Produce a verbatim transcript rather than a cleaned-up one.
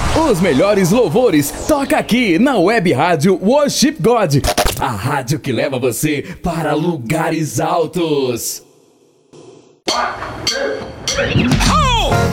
Os melhores louvores toca aqui na Web Rádio Worship God, a rádio que leva você para lugares altos. One, two, three.